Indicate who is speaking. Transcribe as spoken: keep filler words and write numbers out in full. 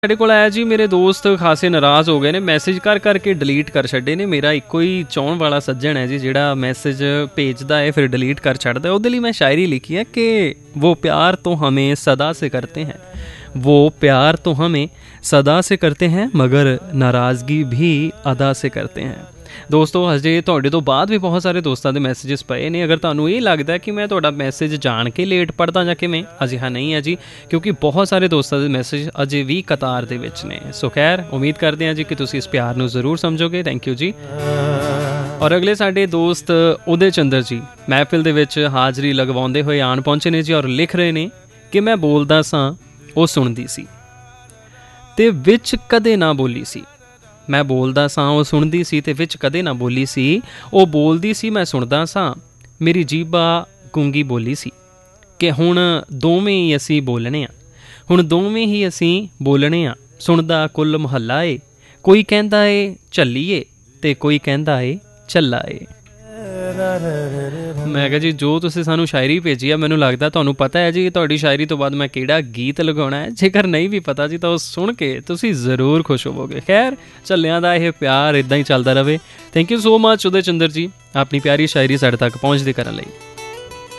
Speaker 1: ਸਾਡੇ ਕੋਲ ਆਇਆ ਜੀ, ਮੇਰੇ ਦੋਸਤ ਖਾਸੇ ਨਾਰਾਜ਼ ਹੋ ਗਏ ਨੇ, ਮੈਸੇਜ ਕਰ ਕਰਕੇ ਡਿਲੀਟ ਕਰ ਛੱਡੇ ਨੇ। ਮੇਰਾ ਇੱਕੋ ਹੀ ਚਾਹੁਣ ਵਾਲਾ ਸੱਜਣ ਹੈ ਜੀ ਜਿਹੜਾ ਮੈਸੇਜ ਭੇਜਦਾ ਹੈ ਫਿਰ ਡਿਲੀਟ ਕਰ ਛੱਡਦਾ। ਉਹਦੇ ਲਈ ਮੈਂ ਸ਼ਾਇਰੀ ਲਿਖੀ ਹੈ ਕਿ वो प्यार तो हमें सदा से करते हैं, वो प्यार तो हमें सदा से करते हैं, मगर नाराज़गी भी अदा से करते हैं। ਦੋਸਤੋ ਹਜੇ ਤੁਹਾਡੇ ਤੋਂ ਬਾਅਦ ਵੀ ਬਹੁਤ ਸਾਰੇ ਦੋਸਤਾਂ ਦੇ ਮੈਸੇਜਸ ਪਏ ਨੇ। ਅਗਰ ਤੁਹਾਨੂੰ ਇਹ ਲੱਗਦਾ ਕਿ ਮੈਂ ਤੁਹਾਡਾ ਮੈਸੇਜ ਜਾਣ ਕੇ ਲੇਟ ਪੜ੍ਹਦਾ ਜਾਂ ਕਿਵੇਂ, ਅਜਿਹਾ ਨਹੀਂ ਹੈ ਜੀ, ਕਿਉਂਕਿ ਬਹੁਤ ਸਾਰੇ ਦੋਸਤਾਂ ਦੇ ਮੈਸੇਜ ਅਜੇ ਵੀ ਕਤਾਰ ਦੇ ਵਿੱਚ ਨੇ। ਸੋ ਖੈਰ, ਉਮੀਦ ਕਰਦੇ ਹਾਂ ਜੀ ਕਿ ਤੁਸੀਂ ਇਸ ਪਿਆਰ ਨੂੰ ਜ਼ਰੂਰ ਸਮਝੋਗੇ। ਥੈਂਕ ਯੂ ਜੀ। ਔਰ ਅਗਲੇ ਸਾਡੇ ਦੋਸਤ ਉਦੇ ਚੰਦਰ ਜੀ ਮਹਿਫਿਲ ਦੇ ਵਿੱਚ ਹਾਜ਼ਰੀ ਲਗਵਾਉਂਦੇ ਹੋਏ ਆਣ ਪਹੁੰਚੇ ਨੇ ਜੀ, ਔਰ ਲਿਖ ਰਹੇ ਨੇ ਕਿ ਮੈਂ ਬੋਲਦਾ ਸਾਂ ਉਹ ਸੁਣਦੀ ਸੀ ਤੇ ਵਿੱਚ ਕਦੇ ਨਾ ਬੋਲੀ ਸੀ। ਮੈਂ ਬੋਲਦਾ ਸਾਂ ਉਹ ਸੁਣਦੀ ਸੀ ਤੇ ਵਿੱਚ ਕਦੇ ਨਾ ਬੋਲੀ ਸੀ। ਉਹ ਬੋਲਦੀ ਸੀ ਮੈਂ ਸੁਣਦਾ ਸਾਂ, ਮੇਰੀ ਜੀਭਾ ਗੂੰਗੀ ਬੋਲੀ ਸੀ ਕਿ ਹੁਣ ਦੋਵੇਂ ਹੀ ਅਸੀਂ ਬੋਲਣੇ ਆ, ਹੁਣ ਦੋਵੇਂ ਹੀ ਅਸੀਂ ਬੋਲਣੇ ਆ। ਸੁਣਦਾ ਕੁੱਲ ਮੁਹੱਲਾ ਏ, ਕੋਈ ਕਹਿੰਦਾ ਏ ਝੱਲੀਏ ਤੇ ਕੋਈ ਕਹਿੰਦਾ ਏ ਝੱਲਾ ਏ। ਮੈਂ ਕਿਹਾ ਜੀ, ਜੋ ਤੁਸੀਂ ਸਾਨੂੰ ਸ਼ਾਇਰੀ ਭੇਜੀ ਆ, ਮੈਨੂੰ ਲੱਗਦਾ ਤੁਹਾਨੂੰ ਪਤਾ ਹੈ ਜੀ ਤੁਹਾਡੀ ਸ਼ਾਇਰੀ ਤੋਂ ਬਾਅਦ ਮੈਂ ਕਿਹੜਾ ਗੀਤ ਲਗਾਉਣਾ ਹੈ। ਜੇਕਰ ਨਹੀਂ ਵੀ ਪਤਾ ਜੀ ਤਾਂ ਉਹ ਸੁਣ ਕੇ ਤੁਸੀਂ ਜ਼ਰੂਰ ਖੁਸ਼ ਹੋਵੋਗੇ। ਖੈਰ, ਝੱਲਿਆਂ ਦਾ ਇਹ ਪਿਆਰ ਇੱਦਾਂ ਹੀ ਚੱਲਦਾ ਰਹੇ। ਥੈਂਕ ਯੂ ਸੋ ਮਚ ਉਦੇ ਚੰਦਰ ਜੀ, ਆਪਣੀ ਪਿਆਰੀ ਸ਼ਾਇਰੀ ਸਾਡੇ ਤੱਕ ਪਹੁੰਚਦੀ ਕਰਨ ਲਈ।